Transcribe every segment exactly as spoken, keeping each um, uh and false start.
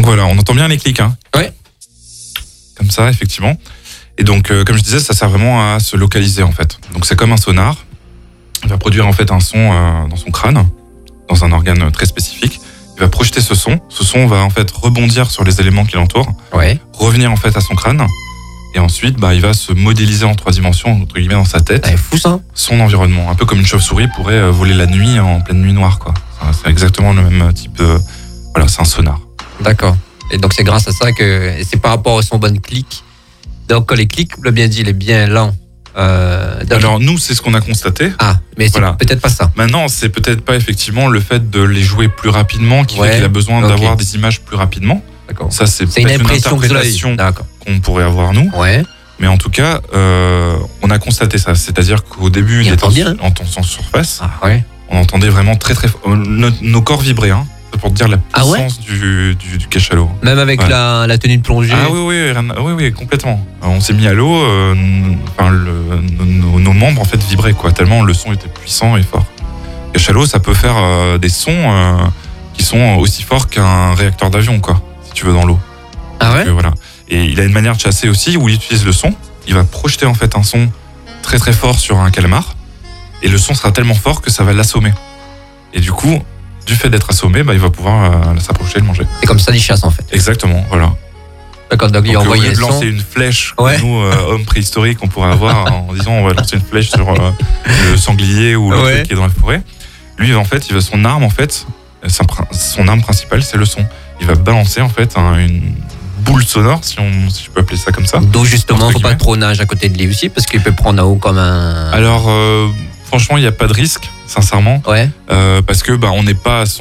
voilà, on entend bien les clics. Hein. Ouais. Comme ça, effectivement. Et donc, euh, comme je disais, ça sert vraiment à se localiser en fait. Donc c'est comme un sonar. Il va produire en fait un son euh, dans son crâne, dans un organe très spécifique. Il va projeter ce son. Ce son va en fait rebondir sur les éléments qui l'entourent, ouais. revenir en fait à son crâne. Et ensuite, bah, il va se modéliser en trois dimensions, entre guillemets, dans sa tête. C'est fou ça. Son environnement. Un peu comme une chauve-souris pourrait voler la nuit en pleine nuit noire, quoi. C'est exactement le même type de... Voilà, c'est un sonar. D'accord. Et donc c'est grâce à ça que... C'est par rapport à son bon clic. Donc quand les clics, vous l'avez bien dit, il est bien lent. Euh, Alors nous, c'est ce qu'on a constaté. Ah, mais c'est voilà. peut-être pas ça. Maintenant, c'est peut-être pas effectivement le fait de les jouer plus rapidement qui ouais. fait qu'il a besoin okay. d'avoir des images plus rapidement. D'accord. Ça, c'est, c'est peut-être une, une interprétation qu'on pourrait avoir nous. Ouais. Mais en tout cas, euh, on a constaté ça. C'est-à-dire qu'au début, il était en, en tension surface. Ah, ouais. On entendait vraiment très très fort. Nos, nos corps vibraient, hein. C'est pour te dire la puissance ah ouais du, du, du cachalot. Même avec ouais. la, la tenue de plongée. Ah oui, oui, oui, oui complètement. On s'est mis à l'eau, euh, enfin, le, nos, nos membres en fait vibraient, quoi, tellement le son était puissant et fort. Le cachalot, ça peut faire euh, des sons euh, qui sont aussi forts qu'un réacteur d'avion, quoi, si tu veux, dans l'eau. Ah ouais. Donc, euh, voilà. Et il a une manière de chasser aussi où il utilise le son. Il va projeter en fait un son très très fort sur un calmar. Et le son sera tellement fort que ça va l'assommer. Et du coup, du fait d'être assommé, bah, il va pouvoir euh, s'approcher et le manger. Et comme ça, il chasse en fait. Exactement, voilà. D'accord, donc, donc il a envoyé au lieu de lancer une flèche, ouais. nous, euh, hommes préhistoriques, on pourrait avoir en disant on va lancer une flèche sur euh, le sanglier ou le ouais. truc qui est dans la forêt. Lui, en fait, il va, son arme, en fait, son arme principale, c'est le son. Il va balancer en fait un, une boule sonore, si, on, si je peux appeler ça comme ça. Donc justement, il ne faut pas trop nager à côté de lui aussi, parce qu'il peut prendre en haut comme un... Alors, euh, franchement, il n'y a pas de risque, sincèrement. Ouais. Euh, parce que bah, on n'est pas à son...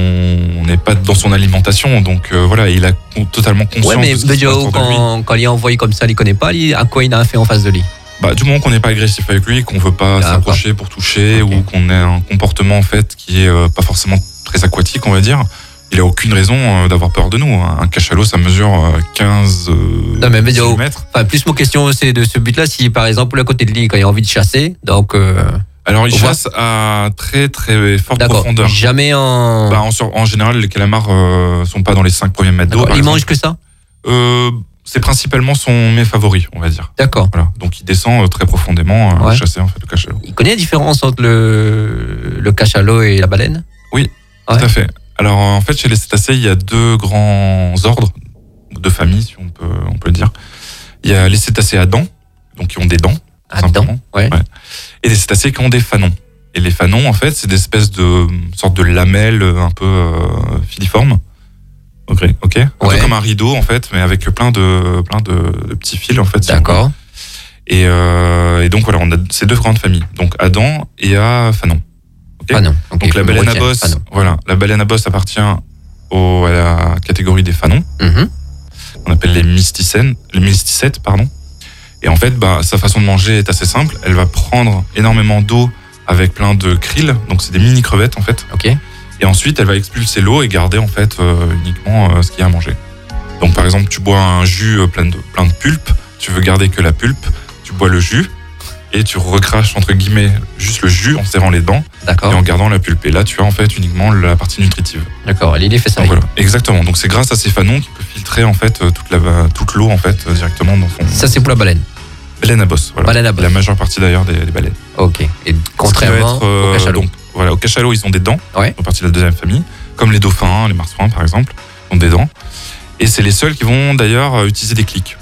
on n'est pas dans son alimentation, donc euh, voilà, il a totalement conscience ouais, mais de ce qui se passe autour de lui. Quand, quand il est envoyé comme ça, il ne connaît pas, il, à quoi il a fait en face de lui? Bah, du moment qu'on n'est pas agressif avec lui, qu'on ne veut pas ah, s'approcher pour toucher, okay. ou qu'on ait un comportement en fait, qui est euh, pas forcément très aquatique, on va dire, il n'a aucune raison euh, d'avoir peur de nous. Un cachalot, ça mesure euh, quinze euh, non, mais mètres. Enfin, plus mon question, c'est de ce but-là, si par exemple, à côté de lui, quand il a envie de chasser, donc... Euh, Alors, il chasse voit... à très très forte D'accord. profondeur. Jamais en... Bah, en, en général, les calamars euh, sont pas dans les cinq premiers mètres d'eau. Il mange que ça euh, C'est principalement son mets favori, on va dire. D'accord. Voilà. Donc, il descend euh, très profondément euh, ouais. chasser en fait, le cachalot. Il connaît la différence entre le, le cachalot et la baleine? Oui, ouais. tout à fait. Alors, en fait, chez les cétacés, il y a deux grands ordres, deux familles, si on peut, on peut le dire. Il y a les cétacés à dents, donc qui ont des dents. À dents, ouais. ouais. Et des cétacés qui ont des fanons. Et les fanons, en fait, c'est des espèces de sortes de lamelles un peu euh, filiformes. Ok, ok. Un ouais. peu comme un rideau, en fait, mais avec plein de plein de, de petits fils, en fait. D'accord. Et, euh, et donc voilà, on a ces deux grandes familles, donc à dents et à fanon. Okay. Fanon. Okay, donc la baleine à bosse, fanon. Voilà, la baleine à bosse appartient au, à la catégorie des fanons. Mm-hmm. On appelle les mysticènes, les mysticètes, pardon. Et en fait, bah, sa façon de manger est assez simple. Elle va prendre énormément d'eau avec plein de krill, donc c'est des mini crevettes en fait. Okay. Et ensuite, elle va expulser l'eau et garder en fait euh, uniquement euh, ce qu'il y a à manger. Donc par exemple, tu bois un jus plein de plein de pulpe, tu veux garder que la pulpe, tu bois le jus et tu recraches entre guillemets juste le jus en serrant les dents. D'accord. Et en gardant la pulpe. Et là, tu as en fait uniquement la partie nutritive. D'accord. L'idée fait ça. Donc, voilà. Exactement. Donc c'est grâce à ces fanons qu'il peut filtrer en fait toute la toute l'eau en fait directement dans son. Ça c'est pour la baleine. Baleine à bosse, voilà. Baleine à bosse. La majeure partie d'ailleurs des, des baleines. Ok. Et contrairement être, euh, au cachalot. Donc, voilà, au cachalot, ils ont des dents. Ouais. Ils font partie de la deuxième famille, comme les dauphins, les marsouins par exemple, ont des dents. Et c'est les seuls qui vont d'ailleurs utiliser des clics.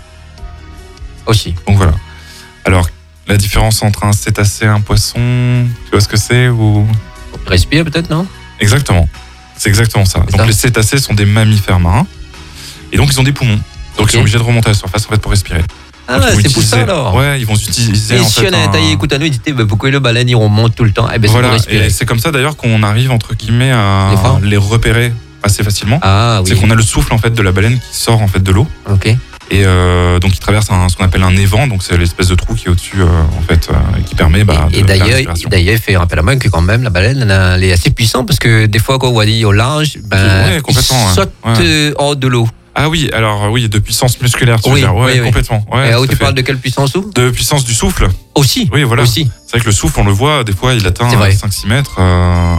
Aussi. Donc voilà. Alors, la différence entre un cétacé et un poisson, tu vois ce que c'est ou... Respire peut-être, non? Exactement. C'est exactement ça. C'est donc ça. Les cétacés sont des mammifères marins. Et donc ils ont des poumons. Donc okay. Ils sont obligés de remonter à la surface en fait pour respirer. Ah, c'est utiliser... pour ça alors. Ouais, ils vont utiliser. Et en si fait, on a un... taillé, écoute à nous, ils disaient bah, pourquoi le baleine ils remontent tout le temps? Eh ben, voilà. C'est pour respirer. Et c'est comme ça d'ailleurs qu'on arrive entre guillemets à les, les repérer assez facilement. Ah oui. C'est qu'on a le souffle en fait de la baleine qui sort en fait de l'eau. Ok. Et euh, donc il traverse un, ce qu'on appelle un évent, donc c'est l'espèce de trou qui est au-dessus euh, en fait, euh, qui permet bah, et, de et d'ailleurs, d'ailleurs, il fait rappel à moi que quand même la baleine elle est assez puissante parce que des fois quand on voit dit au large, ben ouais, il saute ouais. hors de l'eau. Ah oui, alors oui, de puissance musculaire, tu oui, veux dire, ouais, oui, complètement. Ouais, et où tu fait. Parles de quelle puissance ou de puissance du souffle. Aussi. Oui, voilà. Aussi. C'est vrai que le souffle, on le voit, des fois, il atteint cinq six mètres. Euh,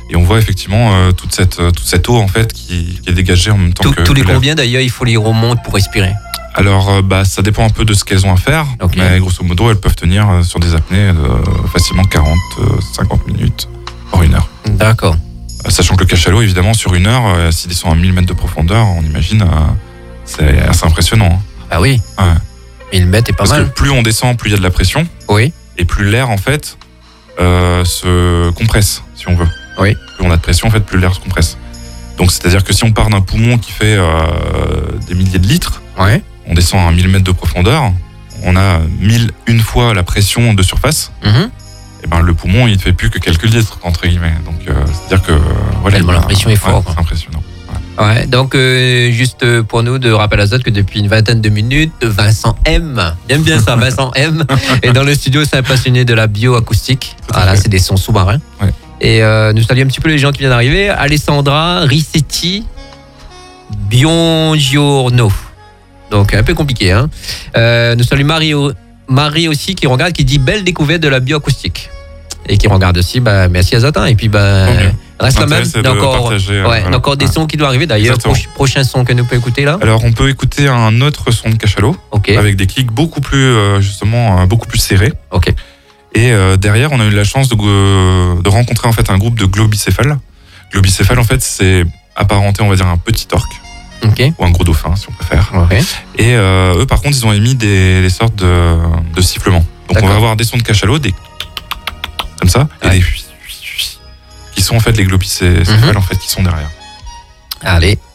Et on voit effectivement euh, toute cette toute cette eau en fait qui, qui est dégagée en même temps Tout, que tous les que l'air. combien d'ailleurs il faut les remonter pour respirer? Alors euh, bah ça dépend un peu de ce qu'elles ont à faire, Okay. mais grosso modo elles peuvent tenir euh, sur des apnées de facilement quarante, cinquante minutes, voire une heure. D'accord. Euh, sachant que le cachalot évidemment sur une heure, euh, s'il descend à mille mètres de profondeur, on imagine, euh, c'est assez impressionnant. Hein. Ah oui. Ouais. mille mètres est pas Parce mal. que plus on descend, plus il y a de la pression, Oui. et plus l'air en fait euh, se compresse, si on veut. Oui. Plus on a de pression, en fait, plus l'air se compresse. Donc c'est-à-dire que si on part d'un poumon qui fait euh, des milliers de litres, Ouais. on descend à mille mètres de profondeur, on a mille une fois la pression de surface, Mhm. et ben le poumon il ne fait plus que quelques litres entre guillemets. Donc euh, c'est-à-dire que euh, voilà, Tellement il y a- la pression est ouais, forte. c'est impressionnant. Ouais, donc euh, juste pour nous de rappel à Zot que depuis une vingtaine de minutes, Vincent M, bien bien ça, Vincent M, est dans le studio, c'est un passionné de la bioacoustique. Voilà, c'est des sons sous-marins. Ouais. Et euh, nous saluons un petit peu les gens qui viennent d'arriver. Alessandra Rissetti Biongiorno. Donc un peu compliqué. Hein. Euh, nous saluons Marie, Marie aussi qui regarde, qui dit belle découverte de la bioacoustique. Et qui regarde aussi, bah, merci à Zot. Hein. Et puis bah, reste la même. L'intérêt, c'est Il y a de encore, partager, ouais, euh, voilà. encore des Ouais. sons qui doivent arriver. D'ailleurs, Exactement. proch- prochain son que nous pouvons écouter là. Alors on peut écouter un autre son de cachalot Ok. avec des clics beaucoup plus euh, justement euh, beaucoup plus serrés. Ok. Et euh, derrière, on a eu la chance de, euh, de rencontrer en fait un groupe de globicéphales. Globicéphales, en fait, c'est apparenté, on va dire, à un petit orque Ok. ou un gros dauphin, si on préfère. Ok. Et euh, eux, par contre, ils ont émis des, des sortes de, de sifflements. Donc, D'accord. on va avoir des sons de cachalot, des comme ça, et Ouais. des qui sont en fait les globicéphales Mhm. en fait qui sont derrière. Allez.